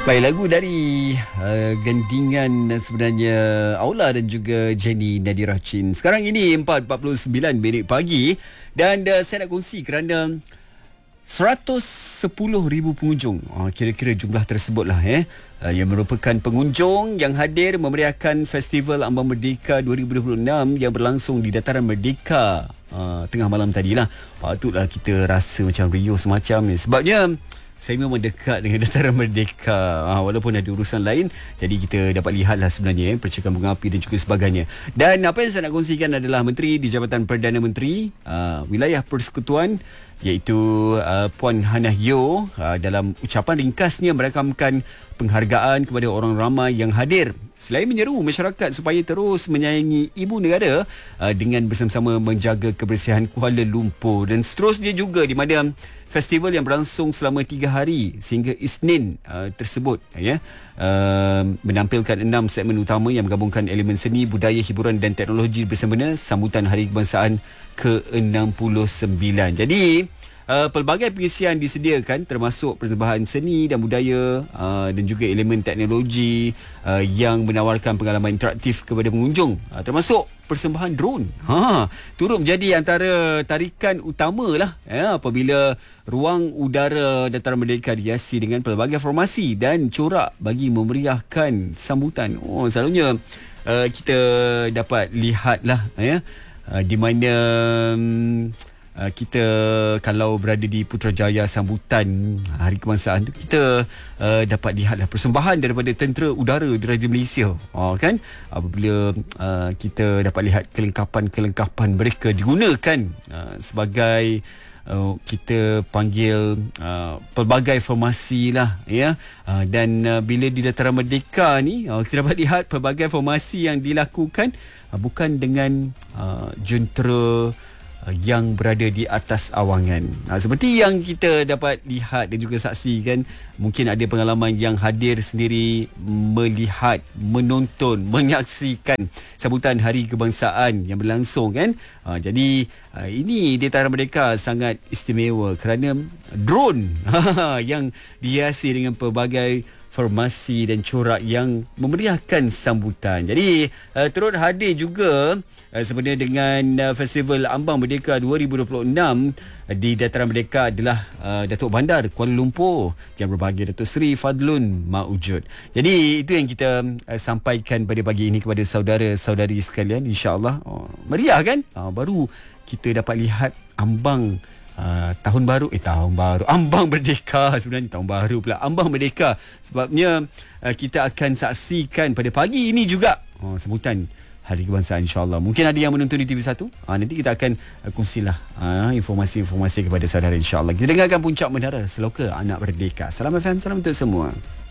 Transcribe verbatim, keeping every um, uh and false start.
Baik, lagu dari uh, gandingan sebenarnya Aula dan juga Jenny Nadira Chin. Sekarang ini empat empat puluh sembilan minit pagi dan uh, saya nak kongsi kerana seratus sepuluh ribu pengunjung, uh, kira-kira jumlah tersebutlah eh uh, yang merupakan pengunjung yang hadir memeriahkan Festival Ambang Merdeka dua ribu dua puluh enam yang berlangsung di Dataran Merdeka uh, tengah malam tadilah. Patutlah kita rasa macam riuh semacam ni, sebabnya saya memang dekat dengan Dataran Merdeka, ha, walaupun ada urusan lain. Jadi kita dapat lihatlah sebenarnya eh, percikan bunga api dan juga sebagainya. Dan apa yang saya nak kongsikan adalah Menteri di Jabatan Perdana Menteri uh, Wilayah Persekutuan, iaitu uh, Puan Hannah Yeoh, uh, dalam ucapan ringkasnya merakamkan penghargaan kepada orang ramai yang hadir. Selain menyeru masyarakat supaya terus menyayangi ibu negara uh, dengan bersama-sama menjaga kebersihan Kuala Lumpur, dan seterusnya juga di mana festival yang berlangsung selama tiga hari sehingga Isnin uh, tersebut ya uh, menampilkan enam segmen utama yang menggabungkan elemen seni, budaya, hiburan dan teknologi bersempena sambutan Hari Kebangsaan ke enam puluh sembilan. Jadi Uh, pelbagai pengisian disediakan, termasuk persembahan seni dan budaya uh, dan juga elemen teknologi uh, yang menawarkan pengalaman interaktif kepada pengunjung, uh, termasuk persembahan drone. Ha, turut menjadi antara tarikan utama lah ya, apabila ruang udara Dataran Merdeka dihiasi dengan pelbagai formasi dan corak bagi memeriahkan sambutan. Oh, selalunya uh, kita dapat lihatlah ya, uh, di mana um, Uh, kita kalau berada di Putrajaya sambutan Hari Kebangsaan tu, kita uh, dapat lihatlah persembahan daripada Tentera Udara Diraja Malaysia, uh, kan, apabila uh, kita dapat lihat kelengkapan-kelengkapan mereka digunakan uh, sebagai Uh, kita panggil uh, pelbagai formasi lah ya, uh, dan uh, bila di Dataran Merdeka ni uh, kita dapat lihat pelbagai formasi yang dilakukan uh, bukan dengan uh, jentera yang berada di atas awangan. Nah, seperti yang kita dapat lihat dan juga saksikan, mungkin ada pengalaman yang hadir sendiri melihat, menonton, menyaksikan sambutan Hari Kebangsaan yang berlangsung kan. Ha, jadi ha, ini Dataran Merdeka sangat istimewa kerana drone yang dihiasi dengan pelbagai formasi dan corak yang memeriahkan sambutan. Jadi uh, turut hadir juga uh, sebenarnya dengan uh, Festival Ambang Merdeka dua ribu dua puluh enam uh, di Dataran Merdeka adalah uh, Datuk Bandar Kuala Lumpur yang berbahagia Datuk Seri Fadlun Maujud. Jadi itu yang kita uh, sampaikan pada pagi ini kepada saudara-saudari sekalian, insya-Allah. Oh, meriah kan? Uh, baru kita dapat lihat ambang Uh, tahun baru eh tahun baru Ambang Merdeka, sebenarnya tahun baru pula Ambang Merdeka, sebabnya uh, kita akan saksikan pada pagi ini juga uh, sambutan Hari Kebangsaan, insya-Allah. Mungkin ada yang menonton di T V satu, uh, nanti kita akan uh, kongsilah uh, informasi-informasi kepada saudara, insya-Allah. Kita dengarkan Puncak Menara Seloka Anak Merdeka. Salam F M, salam untuk semua.